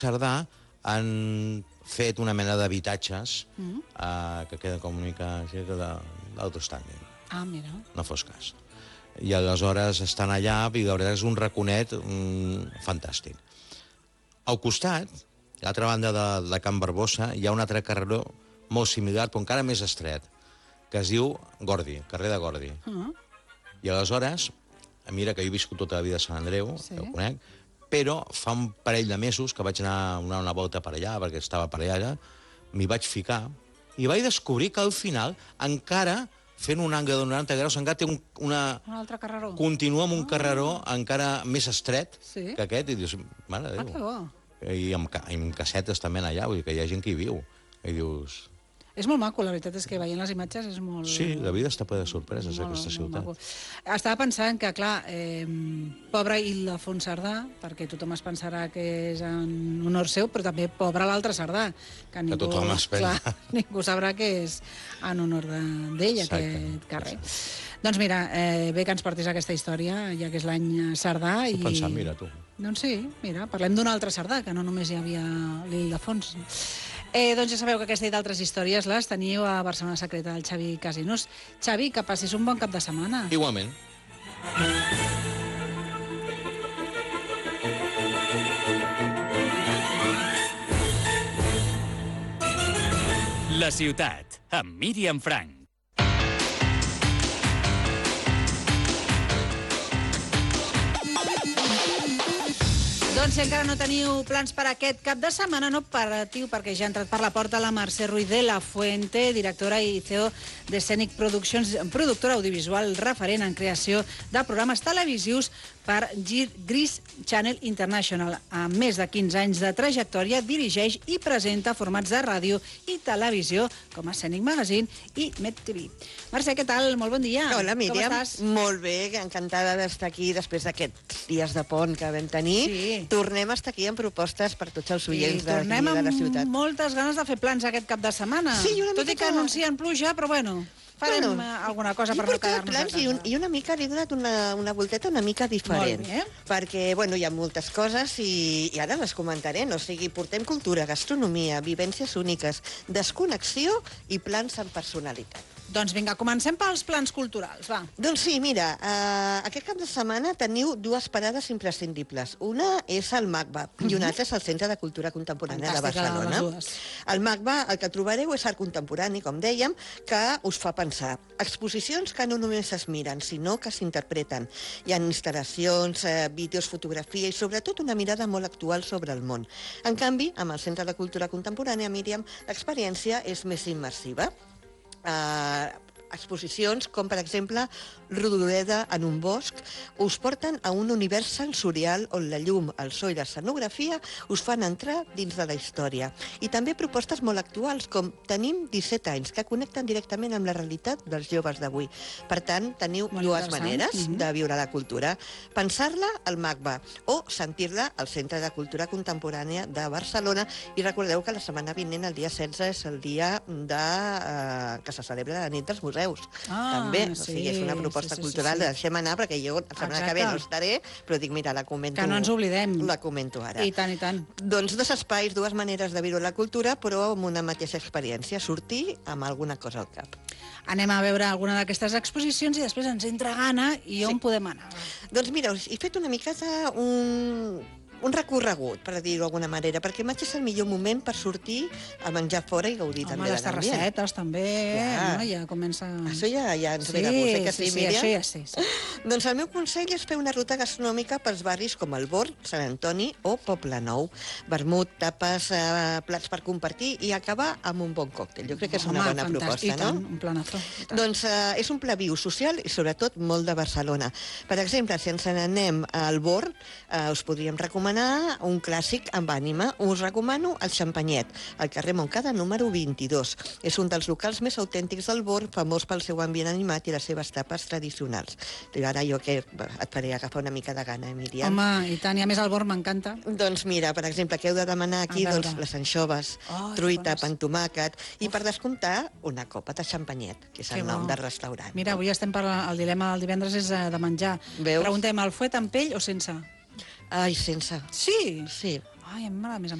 Cerdà han fet una mena d'habitatges que queden com una mica d'autostànding. Ah, mira. No fos cas. I aleshores estan allà i la veritat és un raconet fantàstic. Al costat, a l'altra banda de Can Barbosa, hi ha un altre carreró molt similar, però encara més estret, que es diu Gordi, carrer de Gordi. I aleshores, mira que jo he viscut tota la vida a Sant Andreu, que ho conec, però fa un parell de mesos que vaig anar a donar una volta per allà, perquè estava per allà, m'hi vaig ficar, i vaig descobrir que al final, encara fent un angle de 90 graus, encara té un altre carreró. Continua amb un carreró encara més estret que aquest, i dius, mare de Déu. Que bo. I amb casetes també allà, vull dir que hi ha gent que hi viu. I dius... És molt maco, la veritat és que veient les imatges és molt... Sí, la vida està ple de sorpreses, aquesta ciutat. Estava pensant que, clar, pobre Ildefons Cerdà, perquè tothom es pensarà que és en honor seu, però també pobre l'altre Cerdà, que tothom es pensa. Ningú sabrà que és en honor d'ell, aquest carrer. Doncs mira, bé que ens portis aquesta història, ja que és l'any Cerdà. Ho pensat, mira, tu. Doncs sí, mira, parlem d'un altre Cerdà, que no només hi havia l'Ildefons. Doncs ja sabeu que aquesta i d'altres històries les teniu a Barcelona Secreta del Xavi Casinos. Xavi, que passis un bon cap de setmana. Igualment. La ciutat, amb Míriam Frank. Doncs si encara no teniu plans per aquest cap de setmana, no patiu, perquè ja ha entrat per la porta la Mercè Ruiz de la Fuente, directora i CEO de Scenic Productions, productora audiovisual referent en creació de programes televisius per Gris Channel International. Amb més de 15 anys de trajectòria, dirigeix i presenta formats de ràdio i televisió com a Scenic Magazine i MedTV. Mercè, què tal? Molt bon dia. Hola, Míriam. Com estàs? Molt bé, encantada d'estar aquí després d'aquests dies de pont que vam tenir. Sí. Tornem a estar aquí amb propostes per tots els oients de la ciutat. Tornem amb moltes ganes de fer plans aquest cap de setmana. Sí, i una Tot i que anuncien pluja, però bueno, farem alguna cosa per no quedar-nos a casa. I una mica li he donat una volteta una mica diferent. Molt bé. Perquè, bueno, hi ha moltes coses i ara les comentaré. O sigui, portem cultura, gastronomia, vivències úniques, desconnexió i plans amb personalitat. Doncs vinga, comencem pels plans culturals, va. Doncs sí, mira, aquest cap de setmana teniu dues parades imprescindibles. Una és el MACBA i una altra és el Centre de Cultura Contemporània de Barcelona. El MACBA, el que trobareu és art contemporani, com dèiem, que us fa pensar. Exposicions que no només es miren, sinó que s'interpreten. Hi ha instal·lacions, vídeos, fotografia i sobretot una mirada molt actual sobre el món. En canvi, amb el Centre de Cultura Contemporània, Míriam, l'experiència és més immersiva. Exposicions com, per exemple, Rodoreda en un bosc, us porten a un univers sensorial on la llum, el so i l'escenografia us fan entrar dins de la història. I també propostes molt actuals, com Tenim 17 anys, que connecten directament amb la realitat dels joves d'avui. Per tant, teniu dues maneres de viure la cultura. Pensar-la al MACBA o sentir-la al Centre de Cultura Contemporània de Barcelona. I recordeu que la setmana vinent, el dia 16, és el dia que se celebra la nit dels museus. També, o sigui, és una proposta cultural, la deixem anar, perquè jo la setmana que ve no estaré, però dic, mira, la comento. Que no ens oblidem. La comento ara. I tant, i tant. Doncs dos espais, dues maneres de viure la cultura, però amb una mateixa experiència, sortir amb alguna cosa al cap. Anem a veure alguna d'aquestes exposicions i després ens entra gana i on podem anar. Doncs mira, he fet una miqueta un recorregut, per dir-ho d'alguna manera, perquè maig és el millor moment per sortir a menjar fora i gaudir també de l'ambient. Home, les terrassetes també, ja comença... Això ja ens ve de gust, que sí, Míriam? Sí, això ja sí. Doncs el meu consell és fer una ruta gastronòmica pels barris com el Born, Sant Antoni o Poblenou. Vermut, tapes, plats per compartir i acabar amb un bon còctel. Jo crec que és una bona proposta, no? Un planazo. Doncs és un pla viu social i sobretot molt de Barcelona. Per exemple, si ens n'anem al Born, us podríem recomanar un clàssic amb ànima. Us recomano el Xampanyet, al carrer Montcada número 22. És un dels locals més autèntics del Born, famós pel seu ambient animat i les seves tapes tradicionals. I ara jo que et faré agafar una mica de gana, Míriam. Home, i tant, i a més el Born m'encanta. Doncs mira, per exemple, que heu de demanar aquí les anxoves, truita, pa amb tomàquet i, per descomptar, una copa de xampanyet, que és el nom del restaurant. Mira, avui estem per el dilema del divendres és de menjar. Preguntem, el fuet amb pell o sense? Ai, sense. Sí? Sí. Ai, a mi m'agrada més amb